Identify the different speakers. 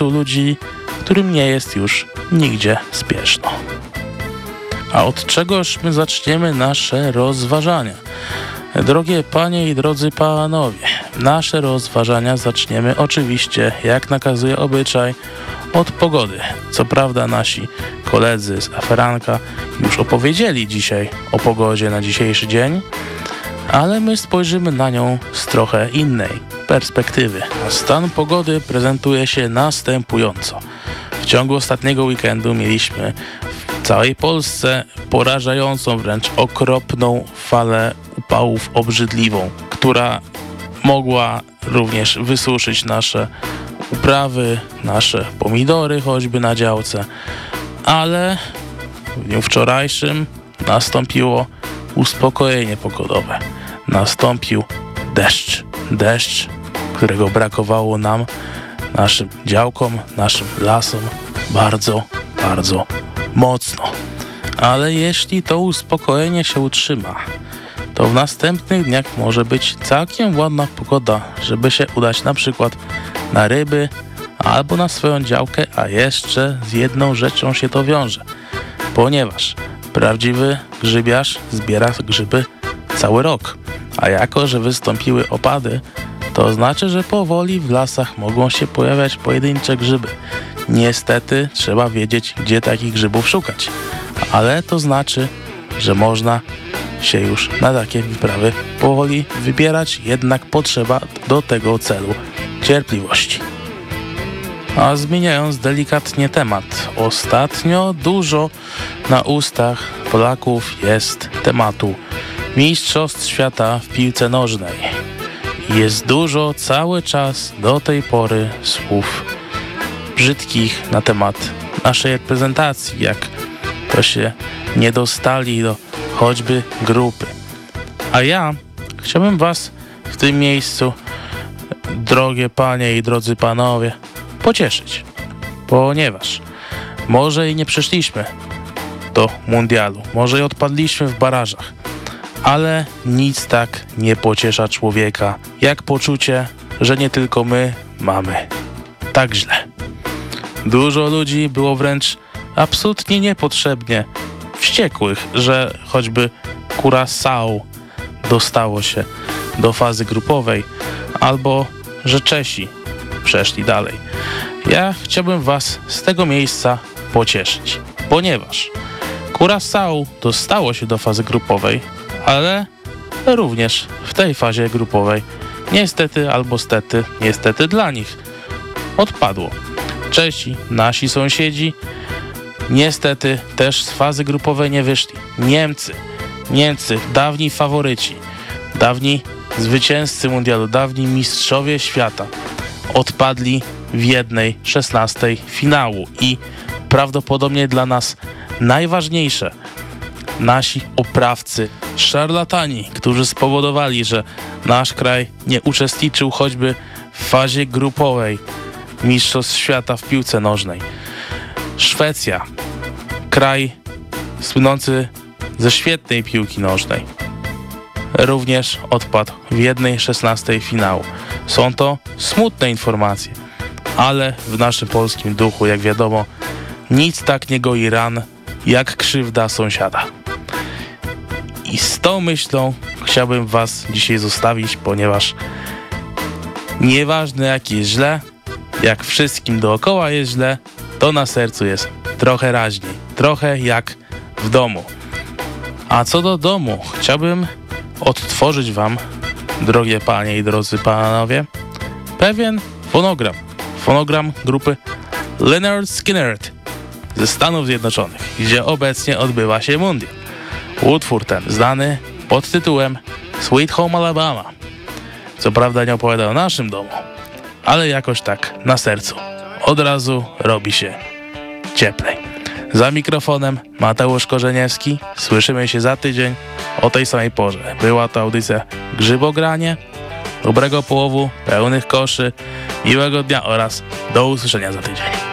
Speaker 1: ludzi, którym nie jest już nigdzie spieszno. A od czegoż my zaczniemy nasze rozważania? Drogie panie i drodzy panowie, nasze rozważania zaczniemy oczywiście, jak nakazuje obyczaj, od pogody. Co prawda nasi koledzy z Aferanka już opowiedzieli dzisiaj o pogodzie na dzisiejszy dzień, ale my spojrzymy na nią z trochę innej perspektywy. Stan pogody prezentuje się następująco. W ciągu ostatniego weekendu mieliśmy w całej Polsce porażającą, wręcz okropną falę upałów obrzydliwą, która mogła również wysuszyć nasze uprawy, nasze pomidory choćby na działce, ale w dniu wczorajszym nastąpiło uspokojenie pogodowe. Nastąpił deszcz, którego brakowało nam, naszym działkom, naszym lasom bardzo, bardzo mocno. Ale jeśli to uspokojenie się utrzyma, to w następnych dniach może być całkiem ładna pogoda, żeby się udać na przykład na ryby albo na swoją działkę, a jeszcze z jedną rzeczą się to wiąże, ponieważ prawdziwy grzybiarz zbiera grzyby cały rok, a jako że wystąpiły opady, to znaczy, że powoli w lasach mogą się pojawiać pojedyncze grzyby. Niestety trzeba wiedzieć, gdzie takich grzybów szukać, ale to znaczy, że można się już na takie wyprawy powoli wybierać, jednak potrzeba do tego celu cierpliwości. A zmieniając delikatnie temat, ostatnio dużo na ustach Polaków jest tematu Mistrzostw Świata w piłce nożnej. Jest dużo cały czas do tej pory słów brzydkich na temat naszej reprezentacji, jak to się nie dostali do choćby grupy. A ja chciałbym was w tym miejscu, drogie panie i drodzy panowie, pocieszyć, ponieważ może i nie przyszliśmy do mundialu, może i odpadliśmy w barażach, ale nic tak nie pociesza człowieka, jak poczucie, że nie tylko my mamy tak źle. Dużo ludzi było wręcz absolutnie niepotrzebnie wściekłych, że choćby Curaçao dostało się do fazy grupowej, albo że Czesi przeszli dalej. Ja chciałbym was z tego miejsca pocieszyć, ponieważ Curaçao dostało się do fazy grupowej, ale również w tej fazie grupowej niestety albo stety, niestety dla nich odpadło. Czesi, nasi sąsiedzi, niestety też z fazy grupowej nie wyszli. Niemcy, dawni faworyci, dawni zwycięzcy mundialu, dawni mistrzowie świata, odpadli w 1/16 finału i prawdopodobnie dla nas najważniejsze, nasi oprawcy, szarlatani, którzy spowodowali, że nasz kraj nie uczestniczył choćby w fazie grupowej Mistrzostw Świata w piłce nożnej. Szwecja, kraj słynący ze świetnej piłki nożnej, również odpadł w 1/16 finału. Są to smutne informacje, ale w naszym polskim duchu, jak wiadomo, nic tak nie goi ran, jak krzywda sąsiada. I z tą myślą chciałbym was dzisiaj zostawić, ponieważ nieważne jak jest źle, jak wszystkim dookoła jest źle, to na sercu jest trochę raźniej, trochę jak w domu. A co do domu, chciałbym odtworzyć wam, drogie panie i drodzy panowie, pewien fonogram grupy Lynyrd Skynyrd ze Stanów Zjednoczonych, gdzie obecnie odbywa się mundial. Utwór ten znany pod tytułem Sweet Home Alabama. Co prawda nie opowiada o naszym domu, ale jakoś tak na sercu od razu robi się cieplej. Za mikrofonem Mateusz Korzeniewski. Słyszymy się za tydzień o tej samej porze. Była to audycja Grzybogranie. Dobrego połowu, pełnych koszy, miłego dnia oraz do usłyszenia za tydzień.